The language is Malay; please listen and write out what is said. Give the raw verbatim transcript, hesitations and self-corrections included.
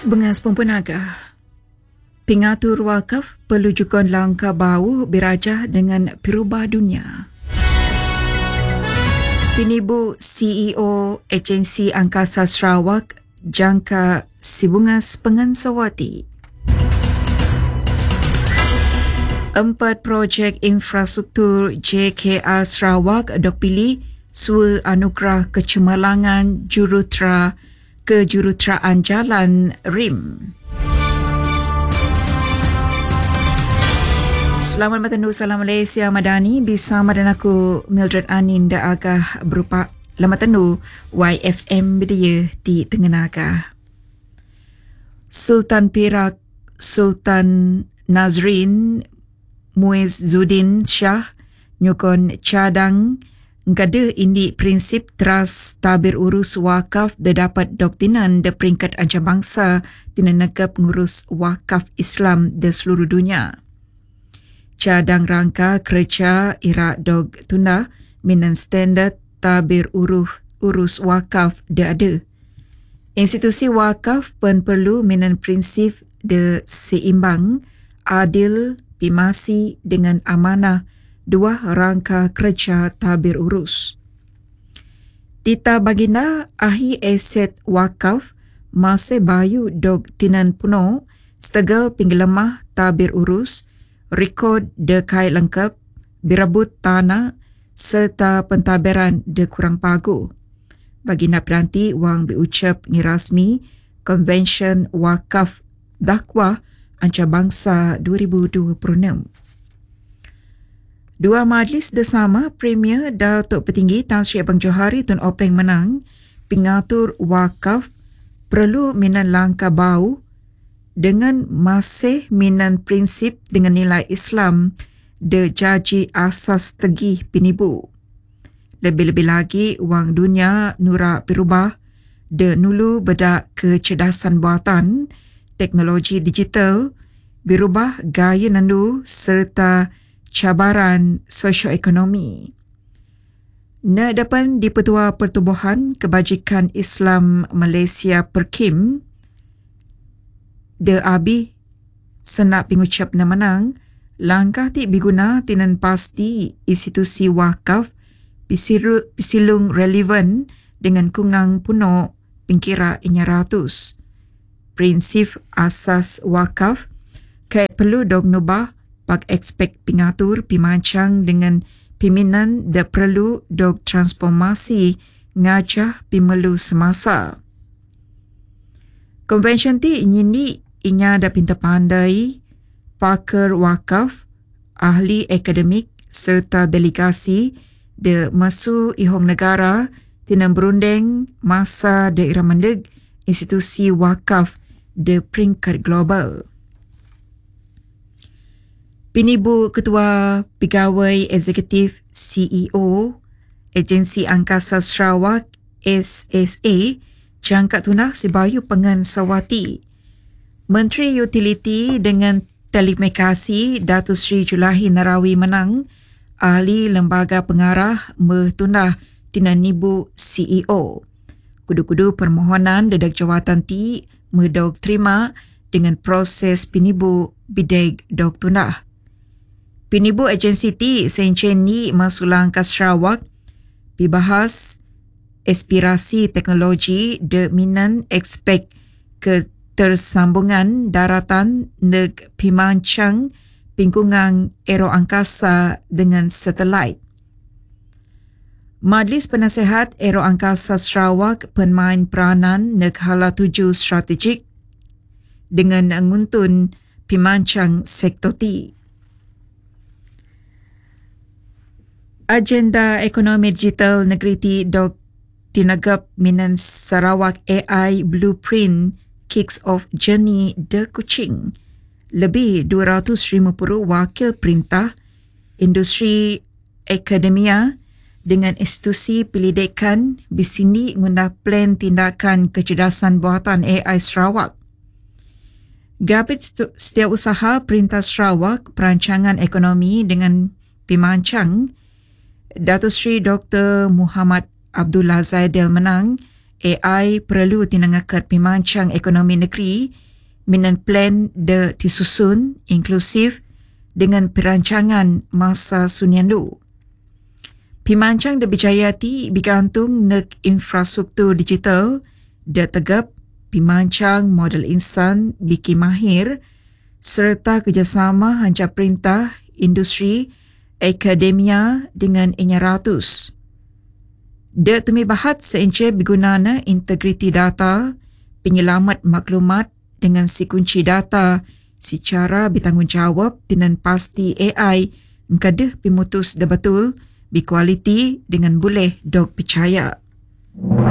Majlis Bengas Pempenaga. Pengatur wakaf perlu juga langkah baru birajah dengan perubah dunia. Penibu C E O Agensi Angkasa Sarawak jangka Sibungas Pengansawati. Empat projek infrastruktur J K R Sarawak dok pilih Sua Anugerah Kecemerlangan Juruterah Kejuruteraan Jalan R I M. Selamat bertemu, salam Malaysia Madani bersama dengan aku Mildred Anin da agah berupa Selamat tendu Y F M Bidaya di Tengenaga. Sultan Perak Sultan Nazrin Muizzuddin Shah nyukon cadang ngada indi prinsip teras tabir urus wakaf da dapat doktinan da peringkat antarabangsa tina negap ngurus wakaf Islam da seluruh dunia. Cadang rangka kerja ira dog tunda minan standard tabir uruh urus wakaf da ada. Institusi wakaf pun perlu minan prinsip de seimbang, adil, pimasi dengan amanah dua rangka kerja tabir urus. Tita baginda ahli aset wakaf masih bayu dog tinan puno setegal pinggelemah tabir urus, rekod de kai lengkap, birabut tanah serta pentabiran de kurang pagu. Baginda Peranti wang berucap ngirasmi Konvensyen Wakaf Dakwah Antarabangsa dua ribu dua puluh enam. Dua majlis bersama Premier Datuk Petinggi Tan Sri Abang Johari Tun Openg menang pengatur wakaf perlu minan langkah bau dengan masih minan prinsip dengan nilai Islam de jaji asas tegih penibu. Lebih-lebih lagi wang dunia nura berubah de nulu bedak kecerdasan buatan, teknologi digital, berubah gaya nandu serta cabaran sosioekonomi. Na depan di Petua Pertubuhan Kebajikan Islam Malaysia Perkim, de abi senak pengucap na menang, langkah ti biguna tinan pasti institusi wakaf pisiru, pisilung relevan dengan kungang puno pingkira inya ratus. Prinsip asas wakaf kait perlu dog nubah pak expect pengatur pimancang dengan pimpinan da perlu dog transformasi ngajah pimelu semasa. Konvensyen ti nyindi inya da pinta pandai pakar wakaf, ahli akademik serta delegasi de masu ihong negara tinang berunding masa de iramandeg institusi wakaf de peringkat global. Penibu Ketua Pegawai Eksekutif C E O Agensi Angkasa Sarawak S S A jangka tunah Sibayu Pengansawati. Menteri Utiliti dengan Telekomunikasi Datuk Seri Julahi Narawi menang ahli lembaga pengarah mertundah tina nibu C E O. Kudu-kudu permohonan dedak jawatan ti merdog terima dengan proses penibu bideg dog tundah. Penibu agensi ti sencen ni masuk langkah Sarawak pibahas aspirasi teknologi de minan expect ke tersambungan daratan neg pimancang pingkungan aero angkasa dengan satelit. Majlis Penasihat Aero Angkasa Sarawak pemain peranan neg hala tuju strategik dengan nguntun pimancang sektor ti. Agenda ekonomi digital negeri ti dok tinagap minan Sarawak A I Blueprint Kicks Off Journey de Kuching. Lebih dua ratus lima puluh wakil perintah, industri akademia dengan institusi pendidikan bisindi ngundah plan tindakan kecerdasan buatan A I Sarawak. Gabit Setiausaha Perintah Sarawak Perancangan Ekonomi dengan pimancang Datuk Seri Doktor Muhammad Abdullah Zaidil menang A I perlu tinangakat pimancang ekonomi negeri minan plan de disusun inklusif dengan perancangan masa sunian lu. Pimancang de berjaya ti bergantung nek infrastruktur digital de tegap pimancang model insan biki mahir serta kerjasama hanca perintah, industri, akademia dengan inya ratus. Dia tumi bahat seence bergunana integriti data, penyelamat maklumat dengan si kunci data secara bertanggungjawab dengan pasti A I engkadeh pimutus dah betul, berkualiti dengan boleh dok percaya.